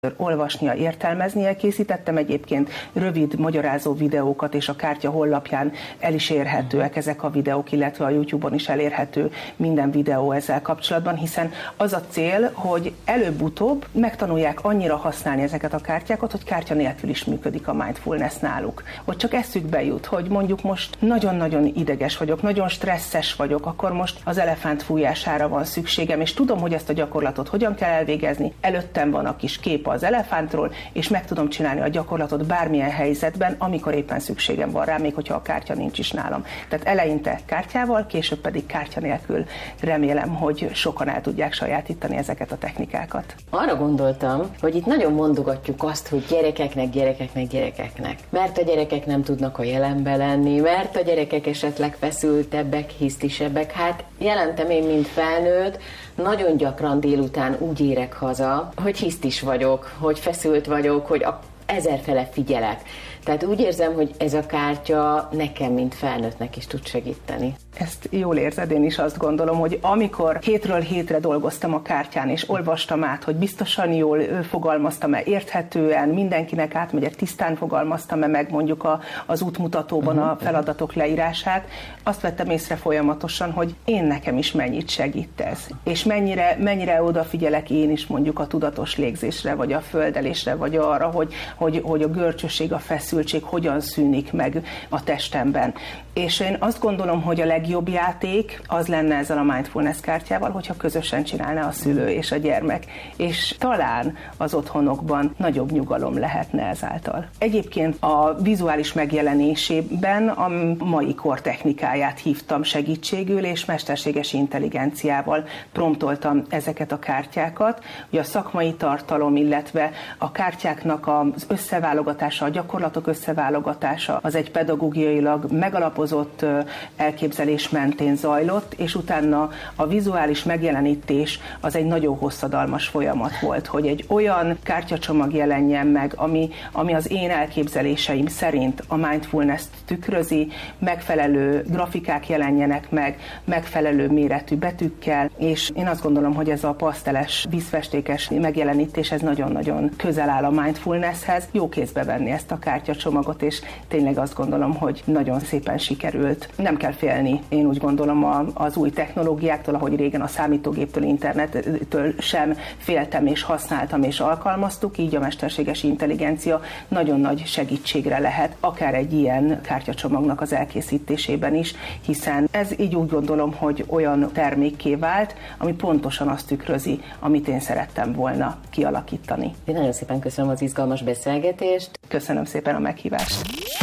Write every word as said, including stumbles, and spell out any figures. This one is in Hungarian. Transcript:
olvasnia, értelmeznie. Készítettem egyébként rövid magyarázó videókat, és a kártya honlapján el is érhetőek ezek a videók, illetve a YouTube-on is elérhető minden videó ezzel kapcsolatban, hiszen az a cél, hogy előbb-utóbb megtanulják annyira használni ezeket a kártyákat, hogy kártya nélkül is működik a mindfulness náluk. Hogy csak eszükbe jut, hogy mondjuk most nagyon-nagyon ideges vagyok, nagyon stresszes vagyok, akkor most az elefánt fújására van szükségem, és tudom, hogy ezt a gyakorlatot hogyan kell elvégezni. Előttem van a kis kép az elefántról, és meg tudom csinálni a gyakorlatot bármilyen helyzetben, amikor éppen szükségem van rá, még hogyha a kártya nincs is nálam. Tehát eleinte kártyával, később pedig kártya nélkül. Remélem, hogy sokan el tudják sajátítani ezeket a technikákat. Arra gondoltam, hogy itt nagyon mondogatjuk azt, hogy gyerekeknek, gyerekeknek, gyerekeknek. Mert a gyerekek nem tudnak a jelenben lenni, mert a gyerekek esetleg feszültebbek, hisztisebbek. Hát jelentem én, mint felnőtt, nagyon gyakran délután úgy érek haza, hogy hisztis vagyok, hogy feszült vagyok, hogy a ezerfele figyelek. Tehát úgy érzem, hogy ez a kártya nekem, mint felnőttnek is tud segíteni. Ezt jól érzed, én is azt gondolom, hogy amikor hétről hétre dolgoztam a kártyán, és olvastam át, hogy biztosan jól fogalmaztam-e, érthetően, mindenkinek átmegyek, tisztán fogalmaztam-e meg mondjuk a, az útmutatóban uh-huh. a feladatok leírását, azt vettem észre folyamatosan, hogy én nekem is mennyit segít ez. És mennyire, mennyire odafigyelek én is mondjuk a tudatos légzésre, vagy a földelésre, vagy arra, hogy, hogy, hogy a görcsösség, a feszültség hogyan szűnik meg a testemben. És én azt gondolom, hogy a legjobb játék az lenne ezzel a mindfulness kártyával, hogyha közösen csinálná a szülő és a gyermek. És talán az otthonokban nagyobb nyugalom lehetne ezáltal. Egyébként a vizuális megjelenésében a mai kor technikáját hívtam segítségül, és mesterséges intelligenciával promptoltam ezeket a kártyákat. Ugye a szakmai tartalom, illetve a kártyáknak az összeválogatása, a gyakorlatok összeválogatása az egy pedagógiailag megalapozott elképzelés mentén zajlott, és utána a vizuális megjelenítés az egy nagyon hosszadalmas folyamat volt, hogy egy olyan kártyacsomag jelenjen meg, ami, ami az én elképzeléseim szerint a mindfulness-t tükrözi, megfelelő grafikák jelenjenek meg, megfelelő méretű betűkkel, és én azt gondolom, hogy ez a paszteles, vízfestékes megjelenítés, ez nagyon-nagyon közel áll a mindfulnesshez. Jó kézbe venni ezt a kártyacsomagot, és tényleg azt gondolom, hogy nagyon szépen sikerült. Nem kell félni, én úgy gondolom, az új technológiáktól, ahogy régen a számítógéptől, internettől sem féltem és használtam és alkalmaztuk, így a mesterséges intelligencia nagyon nagy segítségre lehet, akár egy ilyen kártyacsomagnak az elkészítésében is, hiszen ez így úgy gondolom, hogy olyan termékké vált, ami pontosan azt tükrözi, amit én szerettem volna kialakítani. Én nagyon szépen köszönöm az izgalmas beszélgetést. Köszönöm szépen a meghívást.